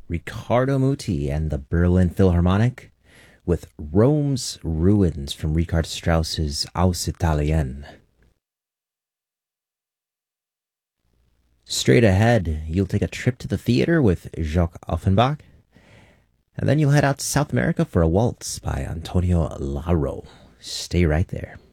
Riccardo Muti and the Berlin Philharmonic with Rome's Ruins from Richard Strauss's Aus Italien. Straight ahead, you'll take a trip to the theater with Jacques Offenbach, and then you'll head out to South America for a waltz by Antonio Laro. Stay right there.